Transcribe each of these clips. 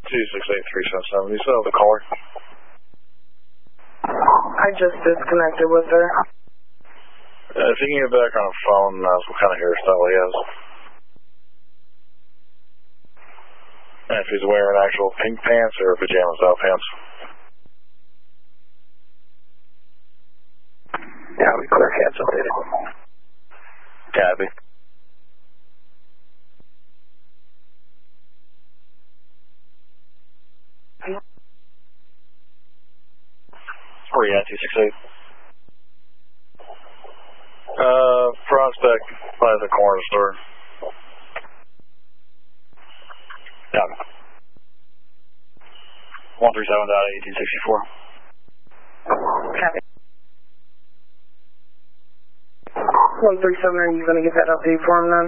268-377. You still have the caller? I just disconnected with her. If you can get back on the phone, what kind of hairstyle he has. And if he's wearing actual pink pants or pajama style pants. Yeah, we clear cancel data. Copy. Where you at, 268? Prospect by the corner store. Yeah. 137.1864. Copy. 137, are you going to get that update for him then?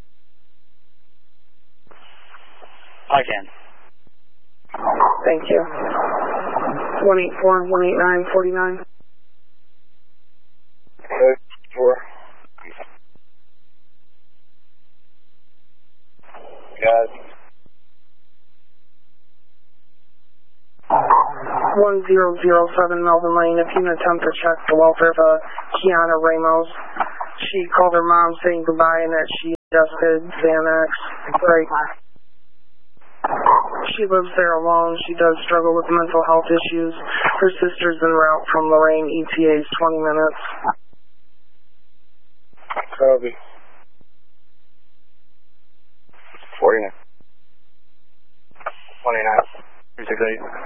I can. Thank you. 184, 189, 49. 4. Got it. 1007 Melvin Lane. If you can attempt to check the welfare of Kiana Ramos. She called her mom saying goodbye and that she adjusted Xanax. Right. She lives there alone. She does struggle with mental health issues. Her sister's en route from Lorraine. ETA is 20 minutes. Copy. 49. 29. 368.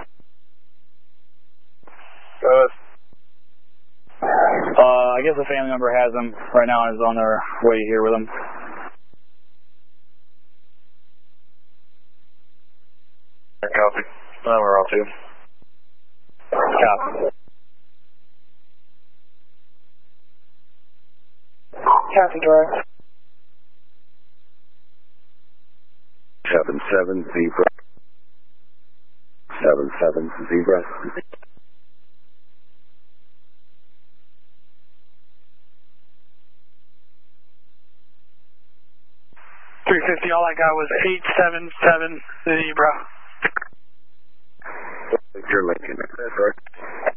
Go ahead. I guess a family member has them right now and is on their way here with them. Copy. We're off too. Copy. Copy, direct. 77 Zebra. 77 Zebra. 350, all I got was 877 Zebra. You're Lincoln, that's right.